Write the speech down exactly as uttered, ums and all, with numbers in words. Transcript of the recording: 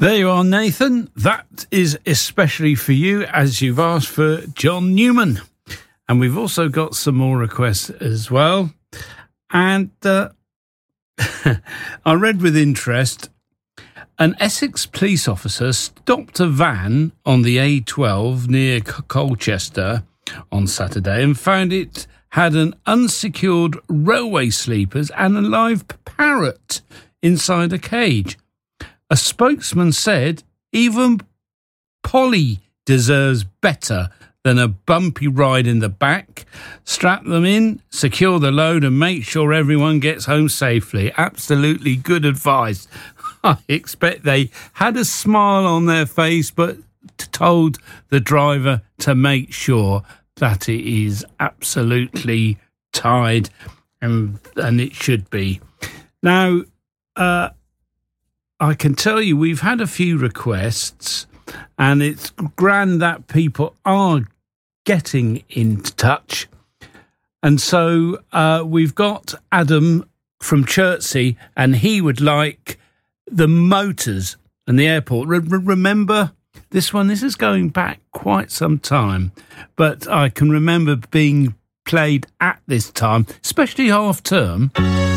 There you are, Nathan. That is especially for you, as you've asked for John Newman. And we've also got some more requests as well. And uh, I read with interest, an Essex police officer stopped a van on the A twelve near Colchester on Saturday and found it had an unsecured railway sleepers and a live parrot inside a cage. A spokesman said even Polly deserves better than a bumpy ride in the back. Strap them in, secure the load and make sure everyone gets home safely. Absolutely good advice. I expect they had a smile on their face but told the driver to make sure that it is absolutely tied and, and it should be. Now, uh, I can tell you we've had a few requests and it's grand that people are getting in touch. And so uh, we've got Adam from Chertsey and he would like the motors and the airport. Re- remember this one? This is going back quite some time, but I can remember being played at this time, especially half term.